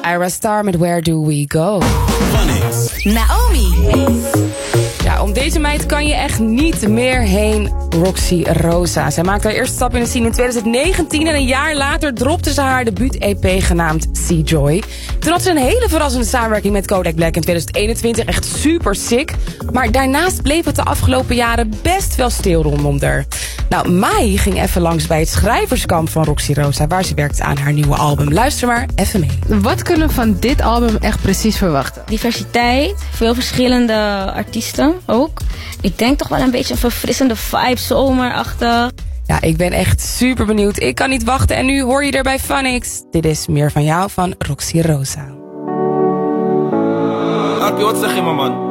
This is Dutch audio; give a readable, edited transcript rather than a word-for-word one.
Ira Star met Where Do We Go. Naomi. Ja, om deze meid kan je echt niet meer heen. Roxy Rosa. Zij maakte haar eerste stap in de scene in 2019 en een jaar later dropte ze haar debuut-EP genaamd Sea Joy. Toen had ze een hele verrassende samenwerking met Kodak Black in 2021. Echt super sick. Maar daarnaast bleef het de afgelopen jaren best wel stil rondom haar. Nou, Mai ging even langs bij het schrijverskamp van Roxy Rosa, waar ze werkte aan haar nieuwe album. Luister maar even mee. Wat kunnen we van dit album echt precies verwachten? Diversiteit, veel verschillende artiesten ook. Ik denk toch wel een beetje een verfrissende vibe, zomerachtig. Ja, ik ben echt super benieuwd. Ik kan niet wachten en nu hoor je er bij Phonics. Dit is Meer van jou van Roxy Rosa. Arpie, wat zeg je, man?